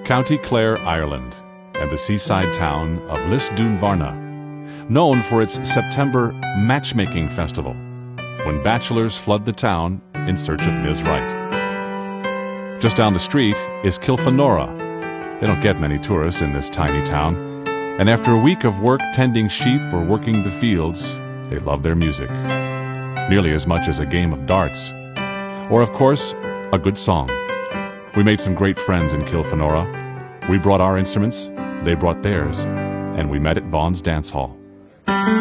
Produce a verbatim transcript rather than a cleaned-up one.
County Clare, Ireland, and the seaside town of Lisdoonvarna, known for its September matchmaking festival, when bachelors flood the town in search of Miz Right. Just down the street is Kilfenora. They don't get many tourists in this tiny town, and after a week of work tending sheep or working the fields, they love their music, nearly as much as a game of darts, or of course, a good song. We made some great friends in Kilfenora. We brought our instruments, they brought theirs, and we met at Vaughan's Dance Hall.